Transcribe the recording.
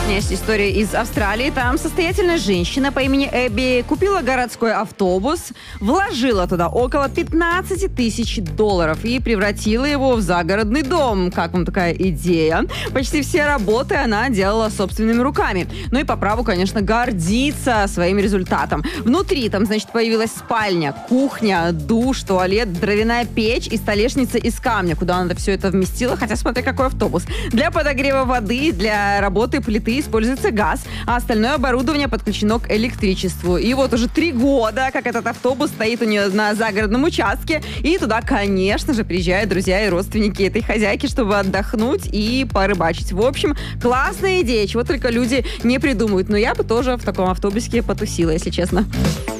У меня есть история из Австралии. Там состоятельная женщина по имени Эбби купила городской автобус, вложила туда около 15 тысяч долларов и превратила его в загородный дом. Как вам такая идея? Почти все работы она делала собственными руками. Ну и по праву, конечно, гордится своим результатом. Внутри там, значит, появилась спальня, кухня, душ, туалет, дровяная печь и столешница из камня, куда она все это вместила. Хотя смотри, какой автобус. Для подогрева воды, для работы плиты используется газ, а остальное оборудование подключено к электричеству. И вот уже 3 года, как этот автобус стоит у нее на загородном участке, и туда, конечно же, приезжают друзья и родственники этой хозяйки, чтобы отдохнуть и порыбачить. В общем, классная идея, чего только люди не придумают. Но я бы тоже в таком автобусике потусила, если честно.